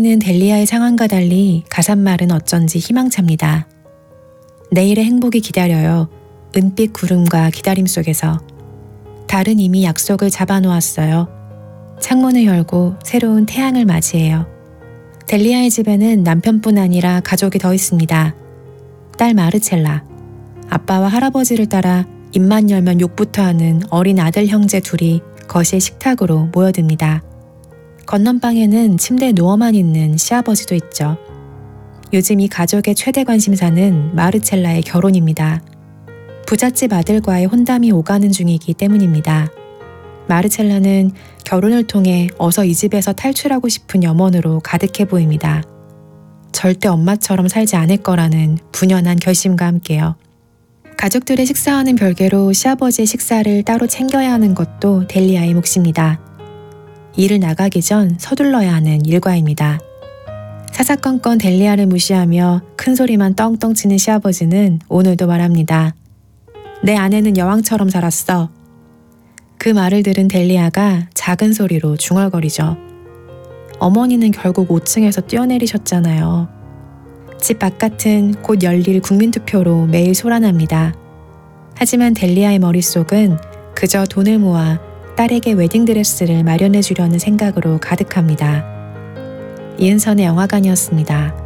이번에는 델리아의 상황과 달리 가삿말은 어쩐지 희망찹니다. 내일의 행복이 기다려요. 은빛 구름과 기다림 속에서. 달은 이미 약속을 잡아놓았어요. 창문을 열고 새로운 태양을 맞이해요. 델리아의 집에는 남편뿐 아니라 가족이 더 있습니다. 딸 마르첼라, 아빠와 할아버지를 따라 입만 열면 욕부터 하는 어린 아들 형제 둘이 거실 식탁으로 모여듭니다. 건넌방에는 침대에 누워만 있는 시아버지도 있죠. 요즘 이 가족의 최대 관심사는 마르첼라의 결혼입니다. 부잣집 아들과의 혼담이 오가는 중이기 때문입니다. 마르첼라는 결혼을 통해 어서 이 집에서 탈출하고 싶은 염원으로 가득해 보입니다. 절대 엄마처럼 살지 않을 거라는 분연한 결심과 함께요. 가족들의 식사와는 별개로 시아버지의 식사를 따로 챙겨야 하는 것도 델리아의 몫입니다. 일을 나가기 전 서둘러야 하는 일과입니다. 사사건건 델리아를 무시하며 큰 소리만 떵떵 치는 시아버지는 오늘도 말합니다. 내 아내는 여왕처럼 살았어. 그 말을 들은 델리아가 작은 소리로 중얼거리죠. 어머니는 결국 5층에서 뛰어내리셨잖아요. 집 바깥은 곧 열릴 국민투표로 매일 소란합니다. 하지만 델리아의 머릿속은 그저 돈을 모아 딸에게 웨딩드레스를 마련해 주려는 생각으로 가득합니다. 이은선의 영화관이었습니다.